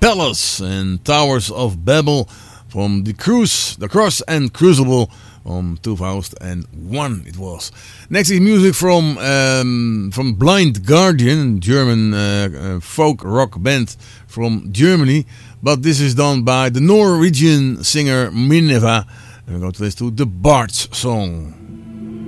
Palace and Towers of Babel from The Cross and Crucible from 2001 it was. Next is music from Blind Guardian, German folk rock band from Germany. But this is done by the Norwegian singer Minerva. And we're going to listen to the Bart's song.